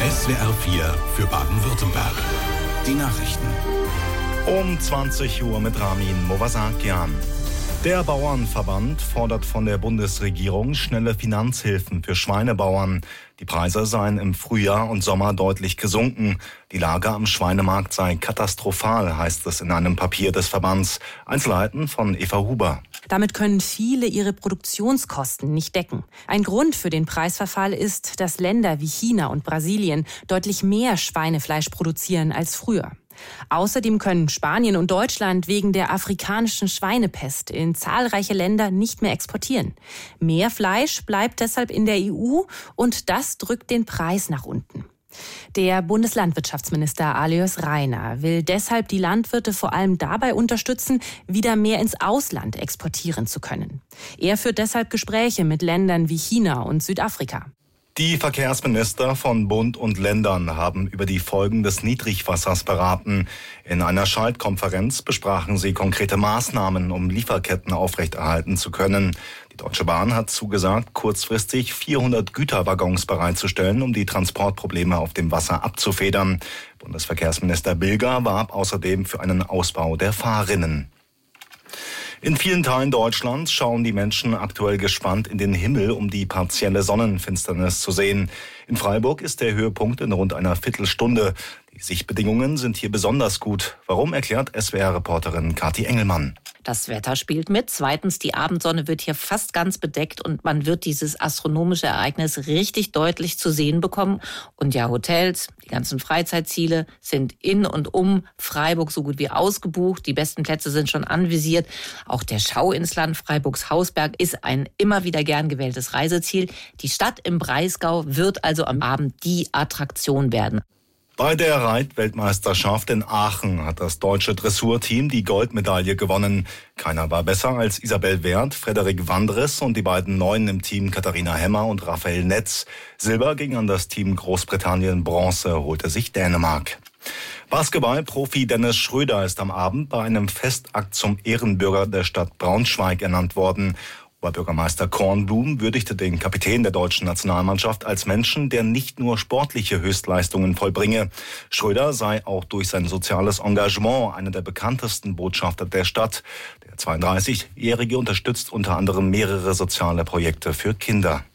SWR 4 für Baden-Württemberg. Die Nachrichten. Um 20 Uhr mit Ramin Movasakian. Der Bauernverband fordert von der Bundesregierung schnelle Finanzhilfen für Schweinebauern. Die Preise seien im Frühjahr und Sommer deutlich gesunken. Die Lage am Schweinemarkt sei katastrophal, heißt es in einem Papier des Verbands. Einzelheiten von Eva Huber. Damit können viele ihre Produktionskosten nicht decken. Ein Grund für den Preisverfall ist, dass Länder wie China und Brasilien deutlich mehr Schweinefleisch produzieren als früher. Außerdem können Spanien und Deutschland wegen der afrikanischen Schweinepest in zahlreiche Länder nicht mehr exportieren. Mehr Fleisch bleibt deshalb in der EU und das drückt den Preis nach unten. Der Bundeslandwirtschaftsminister Alois Rainer will deshalb die Landwirte vor allem dabei unterstützen, wieder mehr ins Ausland exportieren zu können. Er führt deshalb Gespräche mit Ländern wie China und Südafrika. Die Verkehrsminister von Bund und Ländern haben über die Folgen des Niedrigwassers beraten. In einer Schaltkonferenz besprachen sie konkrete Maßnahmen, um Lieferketten aufrechterhalten zu können. Die Deutsche Bahn hat zugesagt, kurzfristig 400 Güterwaggons bereitzustellen, um die Transportprobleme auf dem Wasser abzufedern. Bundesverkehrsminister Bilger warb außerdem für einen Ausbau der Fahrrinnen. In vielen Teilen Deutschlands schauen die Menschen aktuell gespannt in den Himmel, um die partielle Sonnenfinsternis zu sehen. In Freiburg ist der Höhepunkt in rund einer Viertelstunde. Die Sichtbedingungen sind hier besonders gut. Warum, erklärt SWR-Reporterin Kathi Engelmann. Das Wetter spielt mit. Zweitens, die Abendsonne wird hier fast ganz bedeckt und man wird dieses astronomische Ereignis richtig deutlich zu sehen bekommen. Und ja, Hotels, die ganzen Freizeitziele sind in und um Freiburg so gut wie ausgebucht. Die besten Plätze sind schon anvisiert. Auch der Schau ins Land Freiburgs-Hausberg ist ein immer wieder gern gewähltes Reiseziel. Die Stadt im Breisgau wird also am Abend die Attraktion werden. Bei der Reitweltmeisterschaft in Aachen hat das deutsche Dressurteam die Goldmedaille gewonnen. Keiner war besser als Isabel Werth, Frederik Wandres und die beiden Neuen im Team Katharina Hemmer und Raphael Netz. Silber ging an das Team Großbritannien, Bronze holte sich Dänemark. Basketballprofi Dennis Schröder ist am Abend bei einem Festakt zum Ehrenbürger der Stadt Braunschweig ernannt worden. Oberbürgermeister Kornblum würdigte den Kapitän der deutschen Nationalmannschaft als Menschen, der nicht nur sportliche Höchstleistungen vollbringe. Schröder sei auch durch sein soziales Engagement einer der bekanntesten Botschafter der Stadt. Der 32-Jährige unterstützt unter anderem mehrere soziale Projekte für Kinder.